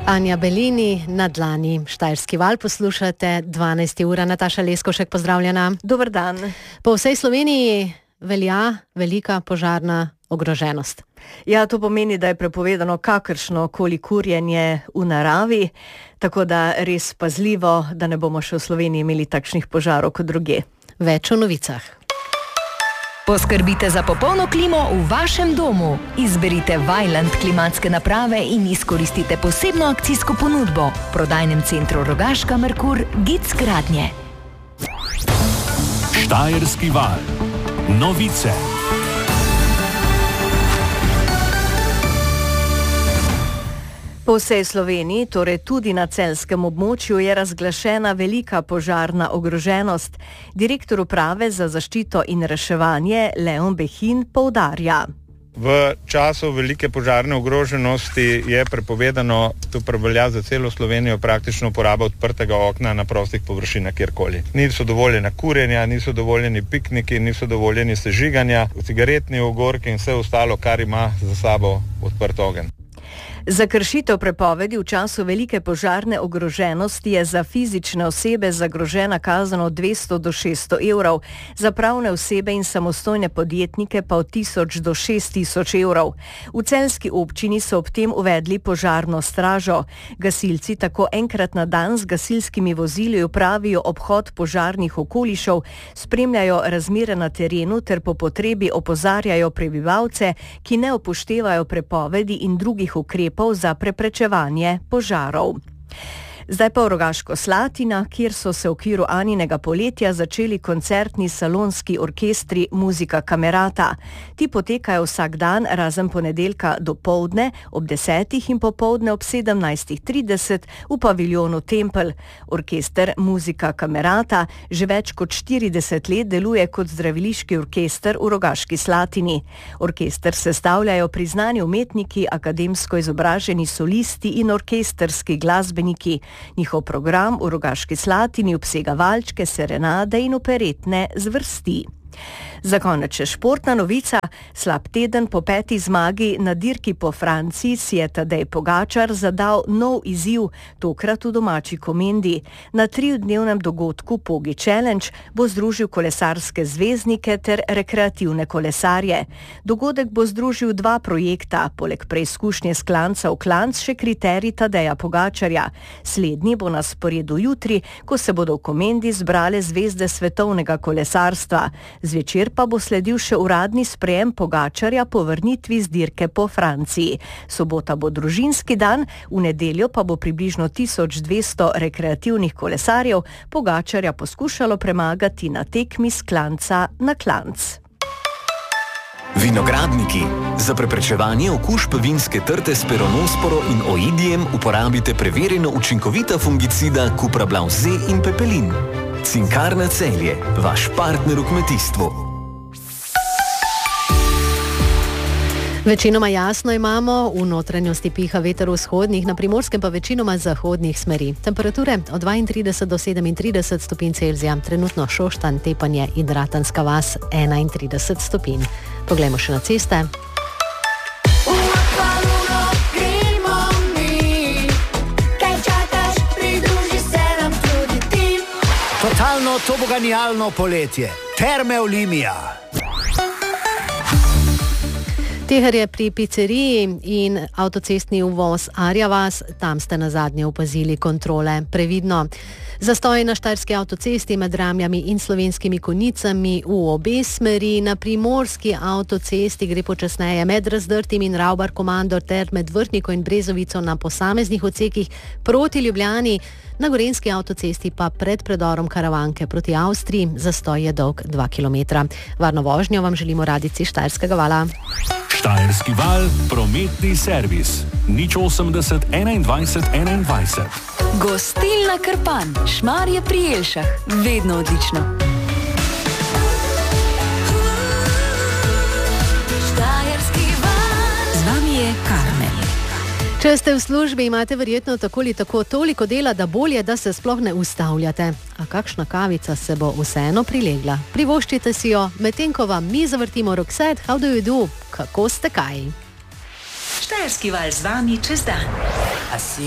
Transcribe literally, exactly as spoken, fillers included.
Anja Belini na dlani. Štajerski val poslušate, dvanajsta ura. Nataša Leskošek, pozdravljena. Dober dan. Po vsej Sloveniji velja velika požarna ogroženost. Ja, to pomeni, da je prepovedano kakršno koli kurjenje v naravi, tako da res pazljivo, da ne bomo še v Sloveniji imeli takšnih požarov kot druge. Več o novicah. Poskrbite za popolno klimo v vašem domu. Izberite Vaillant klimatske naprave in izkoristite posebno akcijsko ponudbo. V prodajnem centru Rogaška Merkur Gic Gradnje. Štajerski val. Novice. Po vsej Sloveniji, torej tudi na celjskem območju, je razglašena velika požarna ogroženost. Direktor uprave za zaščito in reševanje Leon Behin poudarja. V času velike požarne ogroženosti je prepovedano, to prevelja za celo Slovenijo, praktično uporaba odprtega okna na prostih površinah kjerkoli. Niso dovoljena kurjenja, niso dovoljeni pikniki, niso dovoljeni sežiganja, cigaretni ogorki in vse ostalo, kar ima za sabo odprt ogenj. Za kršitev prepovedi v času velike požarne ogroženosti je za fizične osebe zagrožena kazen od dvesto do šeststo evrov, za pravne osebe in samostojne podjetnike pa od tisoč do šest tisoč evrov. V celjski občini so ob tem uvedli požarno stražo. Gasilci tako enkrat na dan z gasilskimi vozili opravijo obhod požarnih okolišev, spremljajo razmere na terenu ter po potrebi opozarjajo prebivalce, ki ne upoštevajo prepovedi in drugih ukrepov za preprečevanje požarov. Zdaj pa v Rogaško Slatina, kjer so se v okviru Aninega poletja začeli koncertni salonski orkestri Muzika Camerata. Ti potekajo vsak dan, razen ponedeljka do poldne, ob desetih in popoldne ob sedemnajstih trideset v paviljonu Tempelj. Orkester Muzika Camerata že več kot štirideset let deluje kot zdraviliški orkester v Rogaški Slatini. Orkester sestavljajo priznani umetniki, akademsko izobraženi solisti in orkesterski glasbeniki. Njihov program v Rogaški Slatini obsega valčke, serenade in operetne zvrsti. Za konec še športna novica. Slab teden po peti zmagi na dirki po Franciji si je Tadej Pogačar zadal nov izziv, tokrat v domači Komendi. Na tridnevnem dogodku Pogi Challenge bo združil kolesarske zvezdnike ter rekreativne kolesarje. Dogodek bo združil dva projekta, poleg preizkušnje s klanca v klanc še kriterij Tadeja Pogačarja. Slednji bo na sporedu jutri, ko se bodo v Komendi zbrale zvezde svetovnega kolesarstva. Zvečer pa bo sledil še uradni sprejem Pogačarja po vrnitvi z dirke po Franciji. Sobota bo družinski dan, v nedeljo pa bo približno tisoč dvesto rekreativnih kolesarjev Pogačarja poskušalo premagati na tekmi s klanca na klanc. Vinogradniki. Za preprečevanje okužb vinske trte s peronosporo in oidijem uporabite preverjeno učinkovita fungicida Cupra Blauze in Pepelin. Cinkarna Celje, vaš partner v kmetijstvu. Večinoma jasno imamo, v notranjosti piha veter vzhodnih, na Primorskem pa večinoma zahodnih smeri. Temperature od dvaintrideset do sedemintrideset stopinj Celzija, trenutno Šoštanj, Tepanje in Ratanska vas enaintrideset stopinj. Poglejmo še na ceste. Totalno toboganijalno poletje. Terme Olimia. Teher je pri pizzeriji in avtocestni uvoz Arja vas, tam ste nazadnje opazili kontrole. Previdno. Zastoj na štajerski avtocesti med Ramljami in Slovenskimi Konjicami v obe smeri, na primorski avtocesti gre počasneje med Razdrtim in Ravbar Komandor ter med Vrhniko in Brezovico na posameznih odsekih proti Ljubljani, na gorenjski avtocesti pa pred predorom Karavanke proti Avstriji zastoj je dolg dva kilometra. Varno vožnjo vam želimo radijci Štajerskega vala. Štajerski val, prometni servis. nič osemdeset enaindvajset enaindvajset. Gostilna Krpan, Šmarje pri Jelšah, vedno odlično. Štajerski val. Z vami je Karmen. Če ste v službi, imate verjetno tako ali tako toliko dela, da bolje, da se sploh ne ustavljate. A kakšna kavica se bo vseeno prilegla? Privoščite si jo, medtem ko vam mi zavrtimo Roxette, How do you do? Kako ste kaj? Štajerski val z vami čez dan.